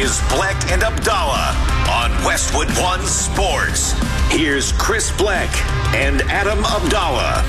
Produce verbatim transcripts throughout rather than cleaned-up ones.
is Bleck and Abdallah on Westwood One Sports. Here's Chris Bleck and Adam Abdallah.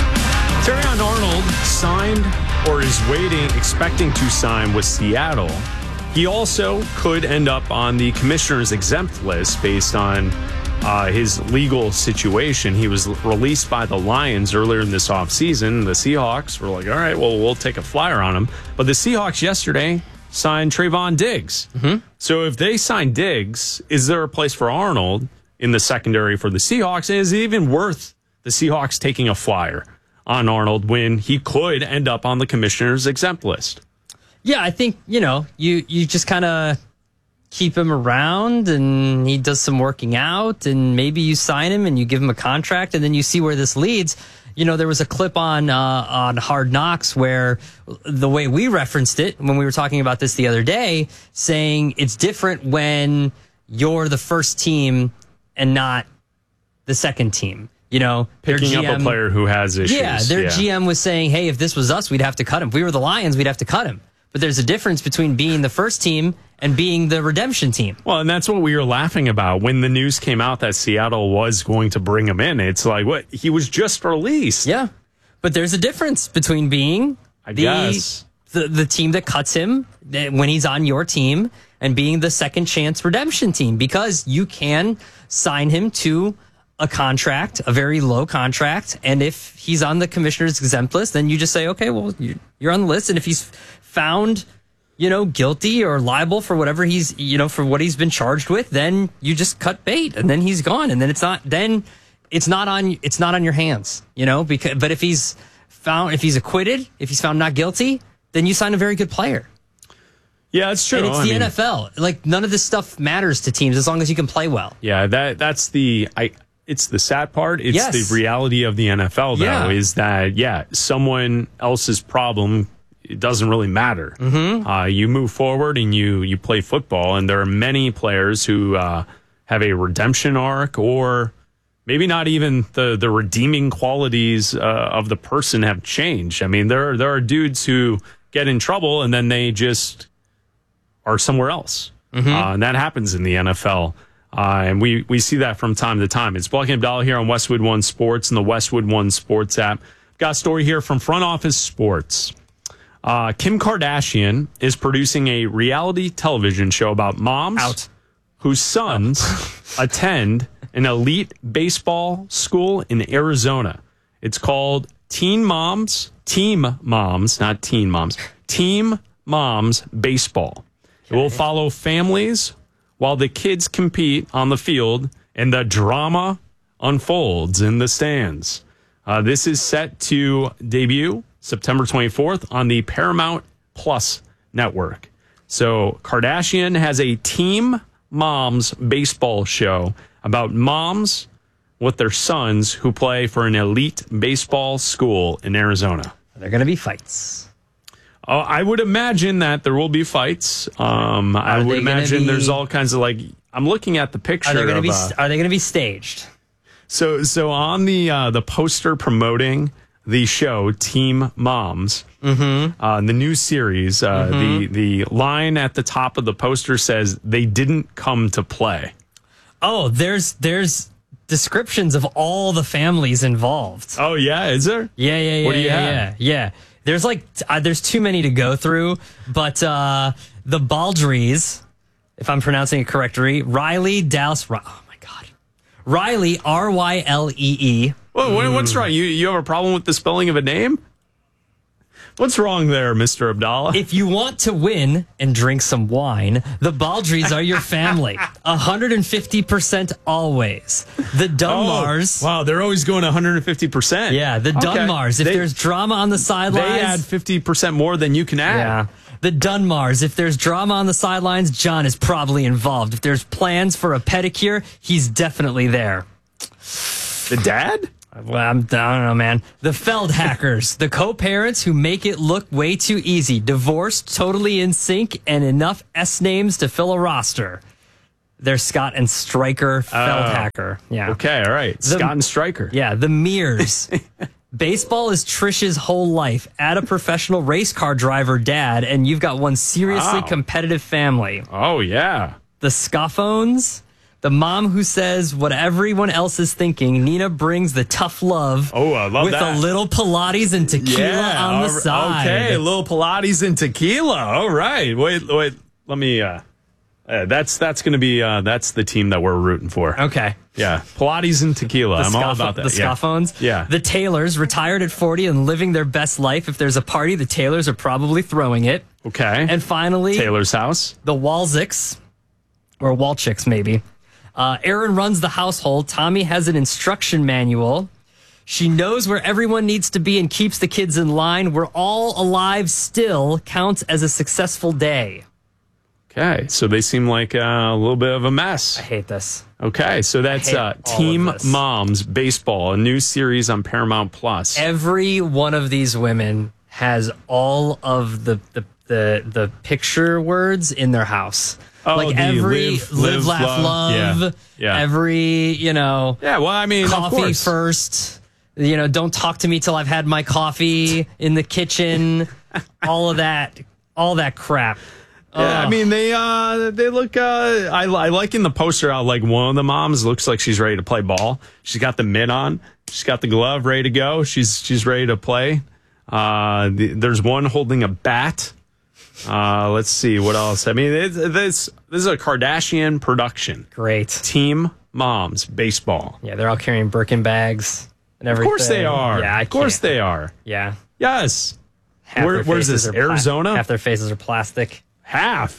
Terrion Arnold signed or is waiting, expecting to sign with Seattle. He also could end up on the commissioner's exempt list based on uh, his legal situation. He was released by the Lions earlier in this offseason. The Seahawks were like, all right, well, we'll take a flyer on him. But the Seahawks yesterday signed Trayvon Diggs. Mm-hmm. So if they sign Diggs, is there a place for Arnold in the secondary for the Seahawks? And is it even worth the Seahawks taking a flyer on Arnold when he could end up on the commissioner's exempt list? Yeah, I think, you know, you, you just kind of keep him around and he does some working out and maybe you sign him and you give him a contract and then you see where this leads. You know, there was a clip on uh, on Hard Knocks where the way we referenced it when we were talking about this the other day, saying it's different when you're the first team and not the second team. You know, picking G M, up a player who has issues. Yeah, their yeah. G M was saying, hey, if this was us, we'd have to cut him. If we were the Lions, we'd have to cut him. But there's a difference between being the first team and being the redemption team. Well, and that's what we were laughing about when the news came out that Seattle was going to bring him in. It's like, what? He was just released. Yeah. But there's a difference between being I the, guess. the the team that cuts him when he's on your team and being the second chance redemption team, because you can sign him to a contract, a very low contract. And if he's on the commissioner's exempt list, then you just say, okay, well, you're on the list. And if he's found, you know, guilty or liable for whatever he's, you know, for what he's been charged with, then you just cut bait and then he's gone. And then it's not, then it's not on, it's not on your hands, you know, because, but if he's found, if he's acquitted, if he's found not guilty, then you sign a very good player. Yeah, it's true. And it's I the mean, N F L. Like, none of this stuff matters to teams as long as you can play well. Yeah, that that's the, I, it's the sad part. It's Yes. the reality of the N F L, though, Yeah. is that, yeah, someone else's problem, it doesn't really matter. Mm-hmm. Uh, you move forward and you, you play football, and there are many players who uh, have a redemption arc, or maybe not even the, the redeeming qualities uh, of the person have changed. I mean, there, there are dudes who get in trouble and then they just are somewhere else. Mm-hmm. Uh, and that happens in the N F L. Uh, and we, we see that from time to time. It's Bleck and Abdallah here on Westwood One Sports and the Westwood One Sports app. Got a story here from Front Office Sports. Uh, Kim Kardashian is producing a reality television show about moms Out. whose sons attend an elite baseball school in Arizona. It's called Teen Moms, Team Moms, not Teen Moms, Team Moms Baseball. It will follow families while the kids compete on the field and the drama unfolds in the stands. Uh, this is set to debut September twenty-fourth on the Paramount Plus network. So Kardashian has a Team Moms baseball show about moms with their sons who play for an elite baseball school in Arizona. They're going to be fights. Oh, I would imagine that there will be fights. Um, I would imagine be, there's all kinds of, like, I'm looking at the picture. Are they going to of, be? uh, Are they going to be staged? So, so on the uh, the poster promoting the show Team Moms, mm-hmm. uh, the new series, uh, mm-hmm. the the line at the top of the poster says they didn't come to play. Oh, there's there's descriptions of all the families involved. Oh yeah, is there? Yeah, yeah, yeah. What do you yeah, have? Yeah, yeah. There's like uh, there's too many to go through, but uh, the Baldrys, if I'm pronouncing it correctly, Riley Dallas. Oh my God, Riley R Y L E E. Well, what's wrong? You you have a problem with the spelling of a name? What's wrong there, Mister Abdallah? If you want to win and drink some wine, the Baldrys are your family. one hundred fifty percent always. The Dunmars. Oh, wow, they're always going one hundred fifty percent. Yeah, the Dunmars. If They- there's drama on the sidelines. They add fifty percent more than you can add. Yeah. The Dunmars. If there's drama on the sidelines, John is probably involved. If there's plans for a pedicure, he's definitely there. The dad? Well, I'm, I don't know, man. The Feldhackers, the co-parents who make it look way too easy. Divorced, totally in sync, and enough S names to fill a roster. They're Scott and Stryker Feldhacker. Yeah. Okay, all right. The- Scott and Stryker. Yeah, the Mears. Baseball is Trish's whole life. Add a professional race car driver dad, and you've got one seriously Wow. competitive family. Oh, yeah. The Scaffones, the mom who says what everyone else is thinking. Nina brings the tough love. Oh, I love with that. a little Pilates and tequila on the all- side. Okay, a little Pilates and tequila. All right. Wait, wait. Let me. Uh, uh, that's that's going to be. Uh, that's the team that we're rooting for. Okay. Yeah, Pilates and tequila. The I'm all Scaff- about that. The yeah. Scaffones. Yeah. The Taylors, retired at forty and living their best life. If there's a party, the Taylors are probably throwing it. Okay. And finally, Taylor's house. the Walzicks, or Walchicks maybe. Uh, Aaron runs the household. Tommy has an instruction manual. She knows where everyone needs to be and keeps the kids in line. We're all alive still counts as a successful day. Okay, so they seem like uh, a little bit of a mess. I hate this. Okay, so that's hate uh, all Team of this. Moms Baseball, a new series on Paramount Plus. Every one of these women has all of the the the, the picture words in their house. Oh, like the every live- live, live, laugh, love. love. Yeah, yeah. Every, you know, Yeah, well, I mean, of coffee course. first. You know, don't talk to me till I've had my coffee in the kitchen. all of that, all that crap. Yeah, I Ugh. mean they uh they look uh I, I like in the poster out like one of the moms looks like she's ready to play ball. She's got the mitt on, she's got the glove ready to go. She's she's ready to play. Uh, the, there's one holding a bat. Uh, let's see what else. I mean, it, this this is a Kardashian production. Great. Team Moms Baseball. Yeah, they're all carrying Birkin bags and Of everything. course they are. Yeah, I of course can't. they are. Yeah. Yes. Half Where- their where's faces this, are pla- Arizona? half their faces are plastic. Half.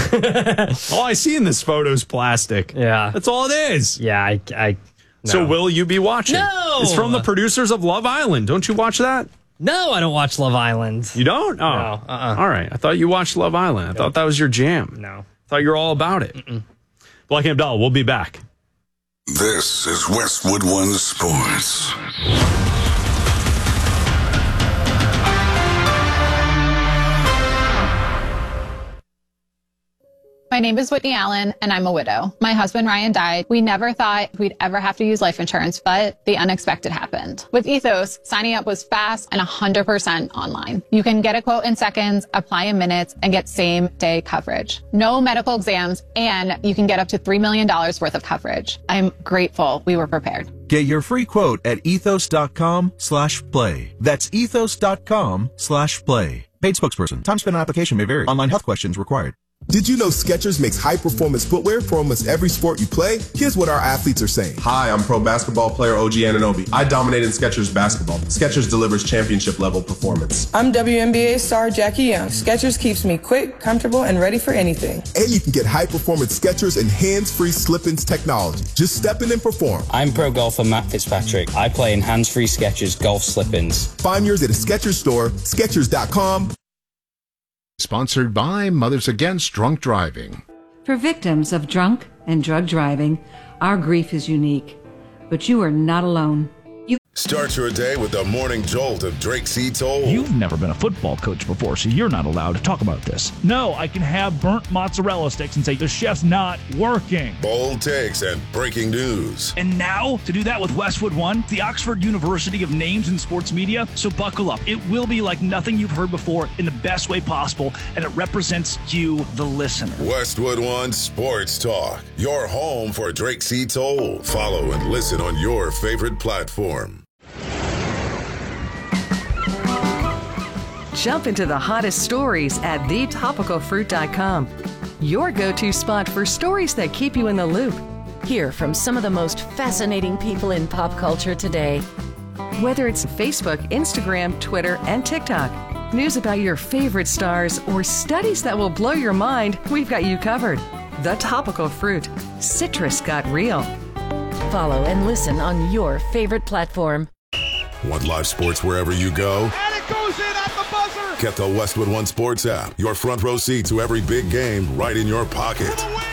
All I see in this photo is plastic. Yeah. That's all it is. Yeah, I. I no. So will you be watching? No! It's from the producers of Love Island. Don't you watch that? No, I don't watch Love Island. You don't? Oh. No, uh-uh. All right. I thought you watched Love Island. I thought that was your jam. No. I thought you were all about it. Mm-mm. Black and Abdallah, we'll be back. This is Westwood One Sports. My name is Whitney Allen, and I'm a widow. My husband, Ryan, died. We never thought we'd ever have to use life insurance, but the unexpected happened. With Ethos, signing up was fast and one hundred percent online. You can get a quote in seconds, apply in minutes, and get same-day coverage. No medical exams, and you can get up to three million dollars worth of coverage. I'm grateful we were prepared. Get your free quote at ethos.com slash play. That's ethos.com slash play. Paid spokesperson. Time spent on application may vary. Online health questions required. Did you know Skechers makes high-performance footwear for almost every sport you play? Here's what our athletes are saying. Hi, I'm pro basketball player O G Anunoby. I dominate in Skechers basketball. Skechers delivers championship-level performance. I'm W N B A star Jackie Young. Skechers keeps me quick, comfortable, and ready for anything. And you can get high-performance Skechers and hands-free slip-ins technology. Just step in and perform. I'm pro golfer Matt Fitzpatrick. I play in hands-free Skechers golf slip-ins. Find yours at a Skechers store, Skechers dot com. Sponsored by Mothers Against Drunk Driving. For victims of drunk and drug driving, our grief is unique, but you are not alone. You Start your day with the morning jolt of Drake C. Toll. You've never been a football coach before, so you're not allowed to talk about this. No, I can have burnt mozzarella sticks and say the chef's not working. Bold takes and breaking news. And now, to do that with Westwood One, the Oxford University of Names in Sports Media. So buckle up. It will be like nothing you've heard before in the best way possible, and it represents you, the listener. Westwood One Sports Talk. Your home for Drake C. Toll. Follow and listen on your favorite platform. Jump into the hottest stories at the topical fruit dot com. Your go-to spot for stories that keep you in the loop. Hear from some of the most fascinating people in pop culture today. Whether it's Facebook, Instagram, Twitter, and TikTok, news about your favorite stars, or studies that will blow your mind, we've got you covered. The Topical Fruit. Citrus got real. Follow and listen on your favorite platform. Want live sports wherever you go? And it goes in at the buzzer! Get the Westwood One Sports app. Your front row seat to every big game right in your pocket.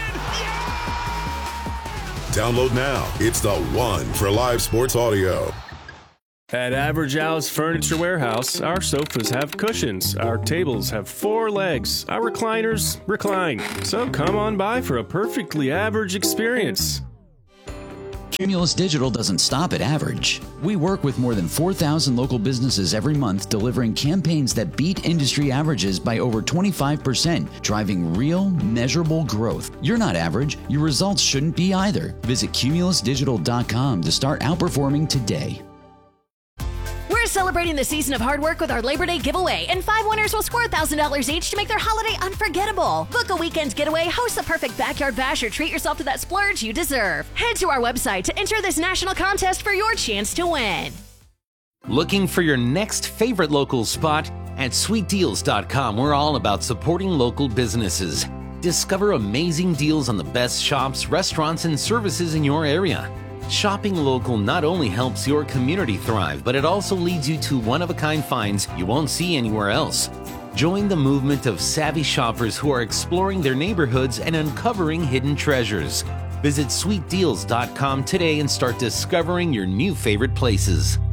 Download now. It's the one for live sports audio. At Average Al's Furniture Warehouse, our sofas have cushions, our tables have four legs, our recliners recline. So come on by for a perfectly average experience. Cumulus Digital doesn't stop at average. We work with more than four thousand local businesses every month, delivering campaigns that beat industry averages by over twenty-five percent, driving real, measurable growth. You're not average. Your results shouldn't be either. Visit cumulus digital dot com to start outperforming today. We're celebrating the season of hard work with our Labor Day giveaway, and five winners will score one thousand dollars each to make their holiday unforgettable. Book a weekend getaway, host the perfect backyard bash, or treat yourself to that splurge you deserve. Head to our website to enter this national contest for your chance to win. Looking for your next favorite local spot? At sweet deals dot com, we're all about supporting local businesses. Discover amazing deals on the best shops, restaurants, and services in your area. Shopping local not only helps your community thrive, but it also leads you to one-of-a-kind finds you won't see anywhere else. Join the movement of savvy shoppers who are exploring their neighborhoods and uncovering hidden treasures. Visit sweet deals dot com today and start discovering your new favorite places.